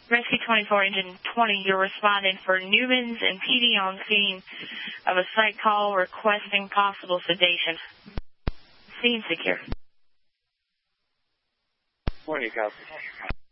Rescue 24, Engine 20, you're responding for Newman's and PD on scene of a site call requesting possible sedation. Scene secure. Morning, Copy.